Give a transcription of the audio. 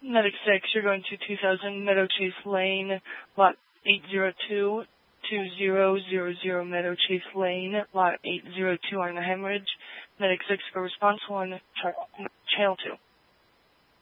Medic 6, you're going to 2000 Meadow Chase Lane, lot 802, 2000 Meadow Chase Lane, lot 802 on the Hemorrhage. Medic 6 for response 1, channel 2.